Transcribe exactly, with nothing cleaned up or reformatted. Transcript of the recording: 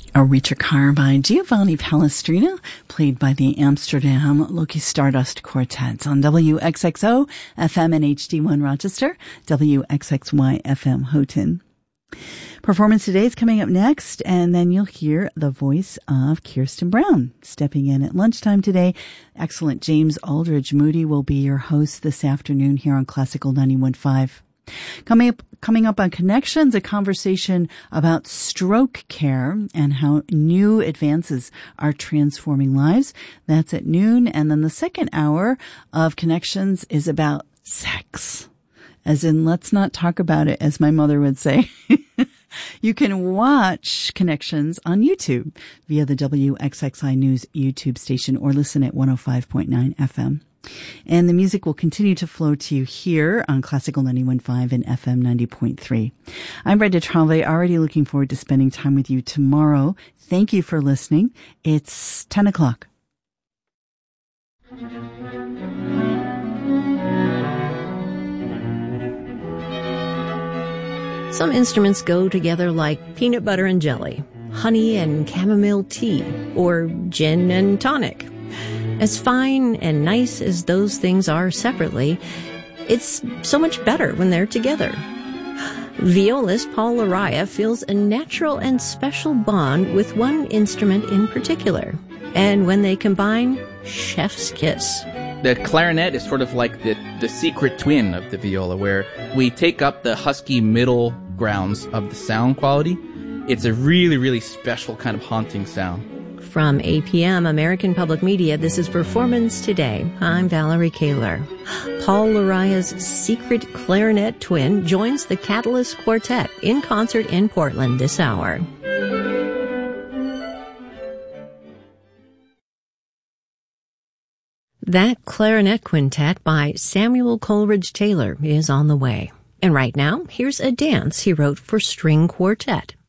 A Reacher Car by Giovanni Palestrina, played by the Amsterdam Loki Stardust Quartet on W X X O F M and H D one Rochester, W X X Y F M Houghton. Performance today is coming up next, and then you'll hear the voice of Kirsten Brown stepping in at lunchtime today. Excellent James Aldridge Moody will be your host this afternoon here on Classical ninety-one point five. Coming up, coming up on Connections, a conversation about stroke care and how new advances are transforming lives. That's at noon. And then the second hour of Connections is about sex. As in, let's not talk about it, as my mother would say. You can watch Connections on YouTube via the W X X I News YouTube station or listen at one oh five point nine F M. And the music will continue to flow to you here on Classical ninety-one point five and F M ninety point three. I'm Brenda Tremblay, already looking forward to spending time with you tomorrow. Thank you for listening. It's ten o'clock. Some instruments go together like peanut butter and jelly, honey and chamomile tea, or gin and tonic. As fine and nice as those things are separately, it's so much better when they're together. Violist Paul Laraya feels a natural and special bond with one instrument in particular. And when they combine, chef's kiss. The clarinet is sort of like the, the secret twin of the viola, where we take up the husky middle grounds of the sound quality. It's a really, really special kind of haunting sound. From A P M, American Public Media, this is Performance Today. I'm Valerie Kaler. Paul Laraya's secret clarinet twin joins the Catalyst Quartet in concert in Portland this hour. That clarinet quintet by Samuel Coleridge Taylor is on the way. And right now, here's a dance he wrote for string quartet.